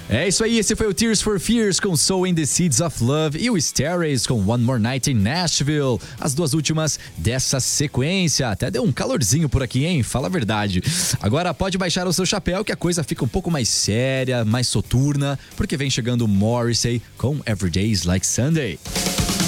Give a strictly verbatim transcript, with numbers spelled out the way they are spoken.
É isso aí, esse foi o Tears for Fears com Sowing the Seeds of Love e o Stairways com One More Night in Nashville. As duas últimas dessa sequência. Até deu um calorzinho por aqui, hein? Fala a verdade. Agora pode baixar o seu chapéu que a coisa fica um pouco mais séria, mais soturna, porque vem chegando Morrissey com Every Day's Like Sunday.